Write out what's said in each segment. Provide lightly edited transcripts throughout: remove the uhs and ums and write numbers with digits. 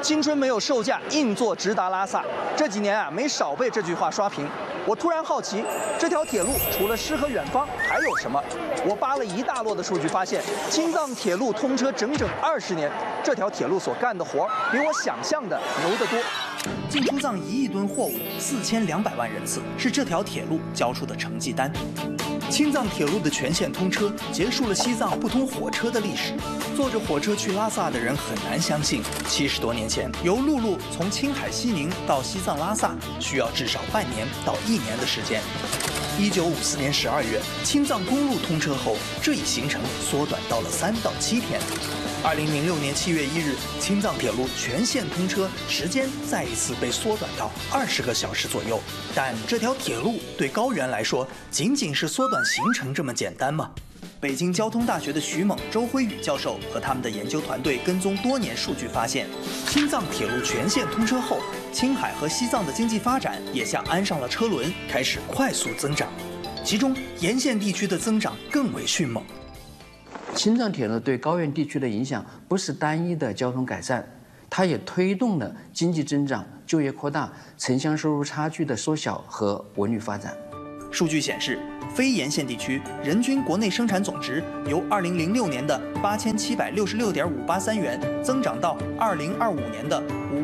青春没有售价，硬座直达拉萨。这几年啊，没少被这句话刷屏。我突然好奇，这条铁路除了诗和远方还有什么？我扒了一大摞的数据，发现青藏铁路通车整整20年，这条铁路所干的活比我想象的牛得多。进出藏1亿吨货物，4200万人次，是这条铁路交出的成绩单。青藏铁路的全线通车，结束了西藏不通火车的历史。坐着火车去拉萨的人很难相信，70多年前，由陆路从青海西宁到西藏拉萨，需要至少半年到1年的时间。1954年12月，青藏公路通车后，这一行程缩短到了3到7天。2006年7月1日，青藏铁路全线通车，时间再一次被缩短到20个小时左右。但这条铁路对高原来说，仅仅是缩短行程这么简单吗？北京交通大学的徐猛、周辉宇教授和他们的研究团队跟踪多年数据发现，青藏铁路全线通车后，青海和西藏的经济发展也像安上了车轮，开始快速增长，其中沿线地区的增长更为迅猛。 青藏铁路对高原地区的影响不是单一的交通改善，它也推动了经济增长、就业扩大、城乡收入差距的缩小和文旅发展。 数据显示，非沿线地区人均国内生产总值由2006年的8766.583元增长到2025年的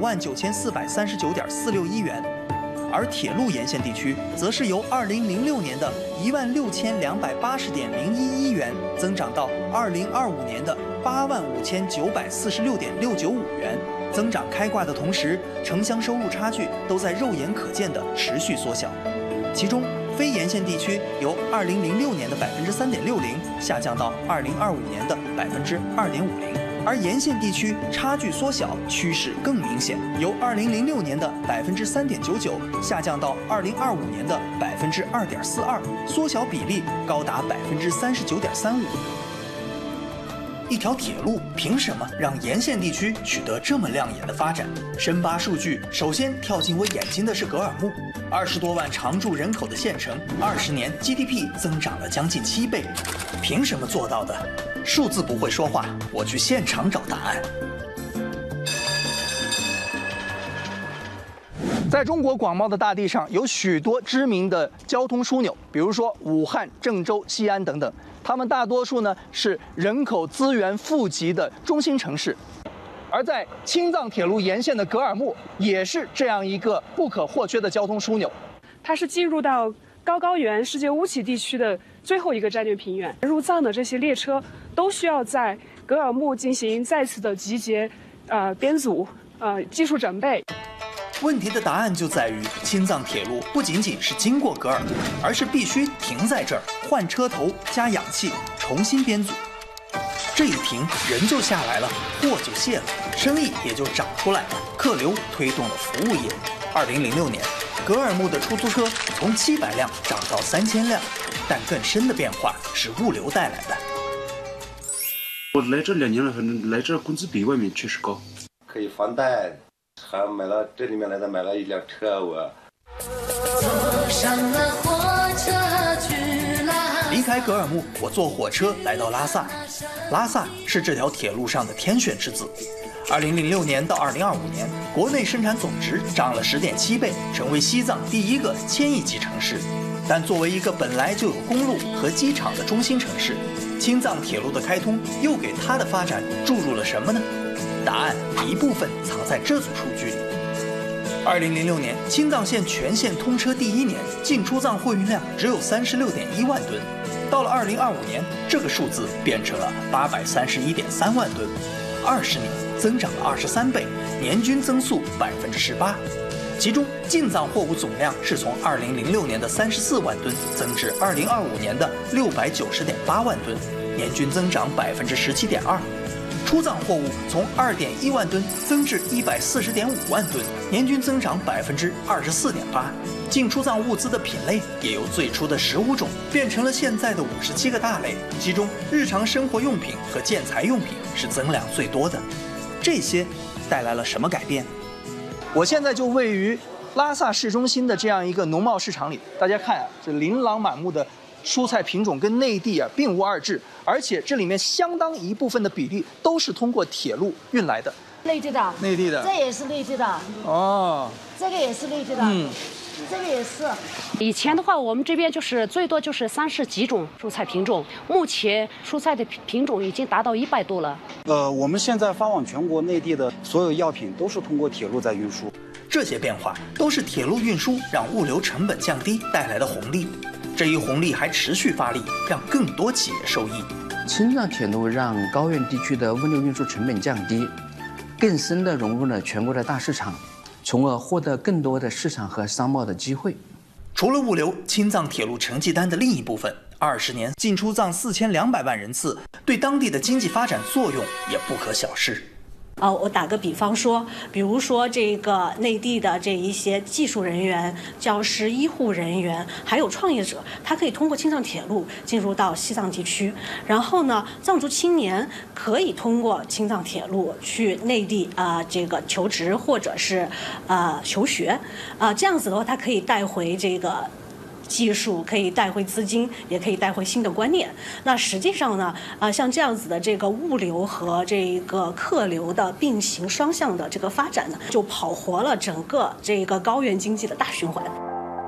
59439.461元，而铁路沿线地区则是由2006年的16280.011元增长到2025年的85946.695元。增长开挂的同时，城乡收入差距都在肉眼可见的持续缩小。其中，非沿线地区由2006年的3.60%下降到2025年的2.50%，而沿线地区差距缩小趋势更明显，由2006年的3.99%下降到2025年的2.42%，缩小比例高达39.35%。一条铁路凭什么让沿线地区取得这么亮眼的发展？深扒数据，首先跳进我眼睛的是格尔木，20多万常住人口的县城，20年 GDP 增长了将近7倍，凭什么做到的？数字不会说话，我去现场找答案。在中国广袤的大地上，有许多知名的交通枢纽，比如说武汉、郑州、西安等等。它们大多数呢是人口资源富集的中心城市，而在青藏铁路沿线的格尔木也是这样一个不可或缺的交通枢纽。 它是进入到高原世界乌齐地区的最后一个战略平原，入藏的这些列车都需要在格尔木进行再次的集结、编组、技术准备。 问题的答案就在于，青藏铁路不仅仅是经过格尔木，而是必须停在这儿，换车头、加氧气、重新编组。这一停，人就下来了，货就卸了，生意也就涨出来了，客流推动了服务业。2006年，格尔木的出租车从700辆涨到3000辆，但更深的变化是物流带来的。 我来这2年了，反正来这工资比外面确实高， 可以房贷。还买了这里面来的，买了一辆车。我离开格尔木，我坐火车来到拉萨。拉萨是这条铁路上的天选之子。2006年到2025年，国内生产总值涨了10.7倍，成为西藏第一个1000亿级城市。但作为一个本来就有公路和机场的中心城市，青藏铁路的开通又给它的发展注入了什么呢？答案一部分藏在这组数据里。2006年，青藏线全线通车第1年，进出藏货运量只有36.1万吨。到了2025年，这个数字变成了831.3万吨，20年增长了23倍，年均增速18%。其中，进藏货物总量是从2006年的34万吨增至2025年的690.8万吨，年均增长17.2%。出藏货物从2.1万吨增至140.5万吨，年均增长24.8%。进出藏物资的品类也由最初的15种变成了现在的57个大类，其中日常生活用品和建材用品是增量最多的。这些带来了什么改变？我现在就位于拉萨市中心的这样一个农贸市场里，大家看啊，这琳琅满目的蔬菜品种跟内地并无二致，而且这里面相当一部分的比例都是通过铁路运来的。 内地的， 内地的， 这也是内地的。 哦， 这个也是内地的。这个也是。 以前的话，我们这边就是最多就是30几种蔬菜品种，目前蔬菜的品种已经达到100多了。 我们现在发往全国内地的所有药品都是通过铁路在运输。 这些变化都是铁路运输让物流成本降低带来的红利。这一红利还持续发力，让更多企业受益。 青藏铁路让高原地区的物流运输成本降低，更深地融入了全国的大市场，从而获得更多的市场和商贸的机会。 除了物流，青藏铁路成绩单的另一部分，20年进出藏4200万人次，对当地的经济发展作用也不可小视。 我打个比方说，比如说这个内地的这一些技术人员、教师、医护人员，还有创业者，他可以通过青藏铁路进入到西藏地区。然后呢，藏族青年可以通过青藏铁路去内地这个求职或者是求学这样子的话，他可以带回这个技术，可以带回资金，也可以带回新的观念。那实际上呢，像这样子的这个物流和这个客流的并行双向的这个发展呢，就跑活了整个这个高原经济的大循环。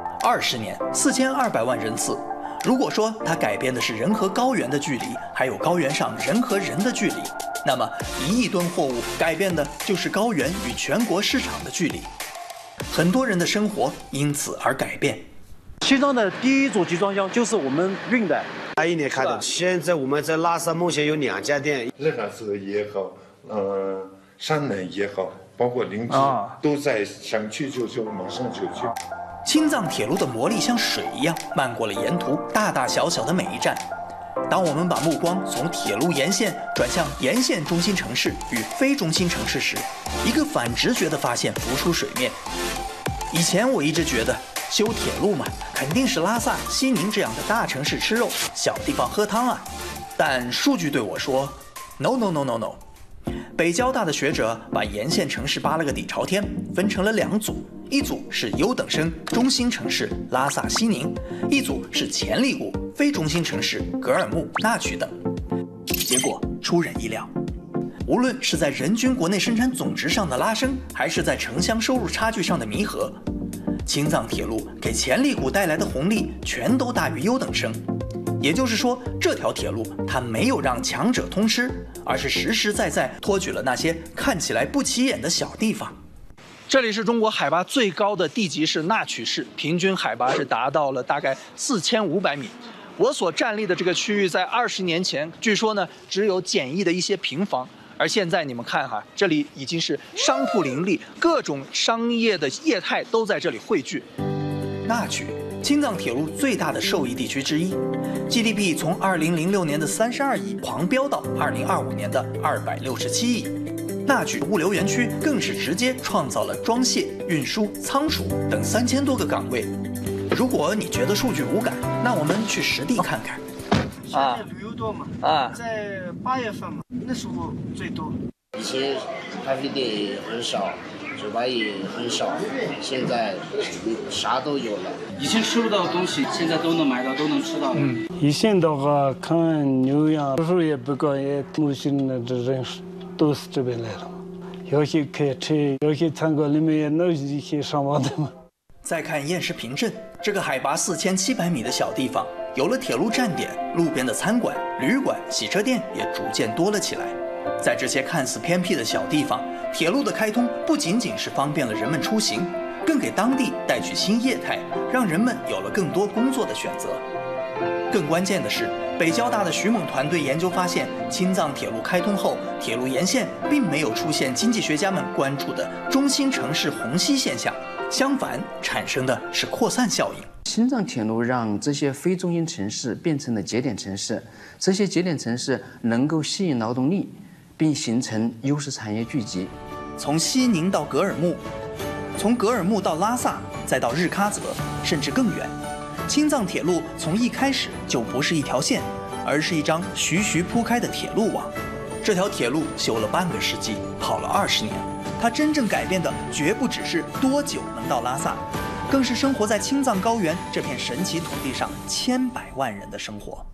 20年，4200万人次。如果说它改变的是人和高原的距离，还有高原上人和人的距离，那么1亿吨货物改变的就是高原与全国市场的距离。很多人的生活因此而改变。 西藏的第一组集装箱就是我们运的 81年开的，现在我们在拉萨目前有2家店， 日喀则也好，山南也好，包括林芝都在想去就马上就去。 青藏铁路的魔力像水一样漫过了沿途大大小小的每一站。当我们把目光从铁路沿线转向沿线中心城市与非中心城市时，一个反直觉的发现浮出水面。以前我一直觉得修铁路嘛，肯定是拉萨、西宁这样的大城市吃肉，小地方喝汤啊。但数据对我说 ，no。北交大的学者把沿线城市扒了个底朝天，分成了2组，一组是优等生中心城市拉萨、西宁，一组是潜力股非中心城市格尔木、纳曲等。结果出人意料，无论是在人均国内生产总值上的拉升，还是在城乡收入差距上的弥合，青藏铁路给潜力股带来的红利全都大于优等生。也就是说，这条铁路它没有让强者通吃，而是实实在在托举了那些看起来不起眼的小地方。这里是中国海拔最高的地级市纳曲市，平均海拔是达到了大概4500米。我所站立的这个区域在20年前，据说呢只有简易的一些平房，而现在你们看哈，这里已经是商铺林立，各种商业的业态都在这里汇聚。纳曲，青藏铁路最大的受益地区之一 ，GDP 从2006年的32亿狂飙到2025年的267亿。纳曲物流园区更是直接创造了装卸、运输、仓储等3000多个岗位。如果你觉得数据无感，那我们去实地看看。 现在旅游多嘛？在8月份嘛，那时候最多。 以前咖啡店很少，酒吧也很少，现在啥都有了。 以前吃不到的东西，现在都能买到，都能吃到了。 以前的话，看牛羊收入也不高，也木星的人都是这边来了，有些开车，有些餐馆里面也弄一些上网的嘛。 再看偃师坪镇这个海拔4700米的小地方，有了铁路站点，路边的餐馆、旅馆、洗车店也逐渐多了起来。在这些看似偏僻的小地方，铁路的开通不仅仅是方便了人们出行，更给当地带去新业态，让人们有了更多工作的选择。更关键的是，北交大的徐猛团队研究发现，青藏铁路开通后，铁路沿线并没有出现经济学家们关注的中心城市虹吸现象，相反，产生的是扩散效应。 青藏铁路让这些非中心城市变成了节点城市，这些节点城市能够吸引劳动力，并形成优势产业聚集。 从西宁到格尔木，从格尔木到拉萨，再到日喀则，甚至更远。青藏铁路从一开始就不是一条线，而是一张徐徐铺开的铁路网。这条铁路修了半个世纪，跑了20年，它真正改变的绝不只是多久能到拉萨，更是生活在青藏高原这片神奇土地上千百万人的生活。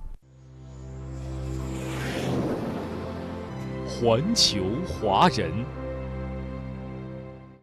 环球华人。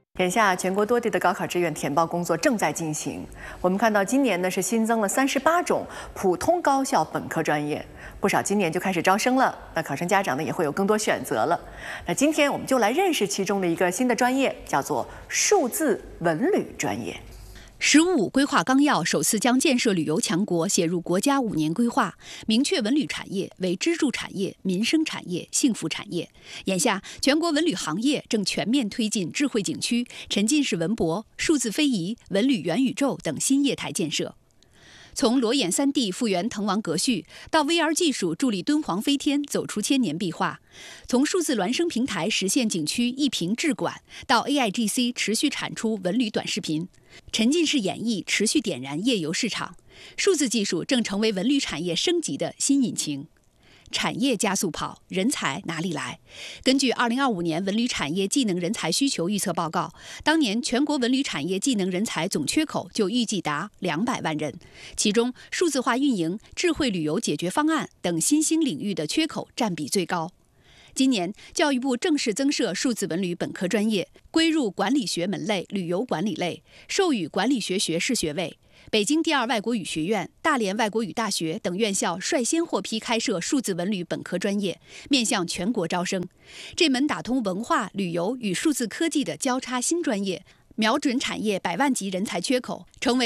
眼下，全国多地的高考志愿填报工作正在进行。我们看到，今年呢是新增了38种普通高校本科专业，不少今年就开始招生了。那考生家长呢也会有更多选择了。那今天我们就来认识其中的一个新的专业，叫做数字文旅专业。 “15规划纲要”首次将建设旅游强国写入国家5年规划，明确文旅产业为支柱产业、民生产业、幸福产业。眼下，全国文旅行业正全面推进智慧景区、沉浸式文博、数字非遗、文旅元宇宙等新业态建设。从裸眼3D 复原滕王阁序，到 VR 技术助力敦煌飞天走出千年壁画；从数字孪生平台实现景区一屏智管，到 AIGC 持续产出文旅短视频；沉浸式演绎持续点燃夜游市场。数字技术正成为文旅产业升级的新引擎。产业加速跑，人才哪里来？根据2025年文旅产业技能人才需求预测报告，当年全国文旅产业技能人才总缺口就预计达200万人，其中数字化运营、智慧旅游解决方案等新兴领域的缺口占比最高。今年，教育部正式增设数字文旅本科专业，归入管理学门类旅游管理类，授予管理学学士学位。北京第2外国语学院、大连外国语大学等院校率先获批开设数字文旅本科专业，面向全国招生。这门打通文化、旅游与数字科技的交叉新专业，瞄准产业100万级人才缺口，成为